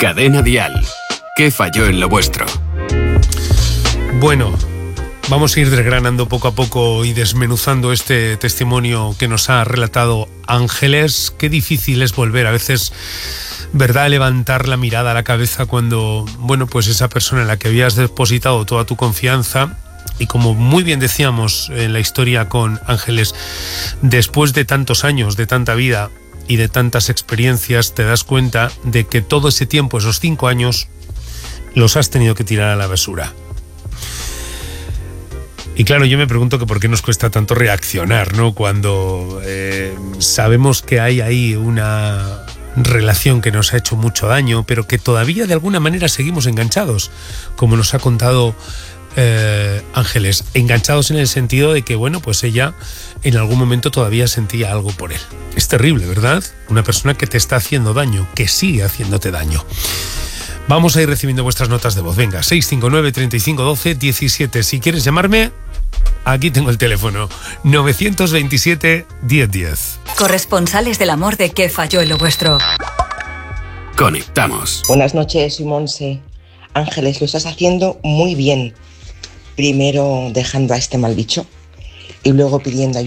Cadena Dial. ¿Qué falló en lo vuestro? Bueno, vamos a ir desgranando poco a poco y desmenuzando este testimonio que nos ha relatado Ángeles. Qué difícil es volver a veces, ¿verdad?, levantar la mirada a la cabeza cuando, bueno, pues esa persona en la que habías depositado toda tu confianza, y como muy bien decíamos en la historia con Ángeles, después de tantos años, de tanta vida y de tantas experiencias, te das cuenta de que todo ese tiempo, esos 5 años, los has tenido que tirar a la basura. Y claro, yo me pregunto que por qué nos cuesta tanto reaccionar, ¿no? Cuando sabemos que hay ahí una relación que nos ha hecho mucho daño, pero que todavía de alguna manera seguimos enganchados, como nos ha contado Ángeles, enganchados en el sentido de que, bueno, pues ella en algún momento todavía sentía algo por él. Es terrible, ¿verdad? Una persona que te está haciendo daño, que sigue haciéndote daño. Vamos a ir recibiendo vuestras notas de voz. Venga, 659 35 12 17. Si quieres llamarme, aquí tengo el teléfono, 927 1010. Corresponsales del amor de ¿Qué falló en lo vuestro? Conectamos. Buenas noches, soy Monse. Ángeles, lo estás haciendo muy bien. Primero dejando a este mal bicho y luego pidiendo ayuda.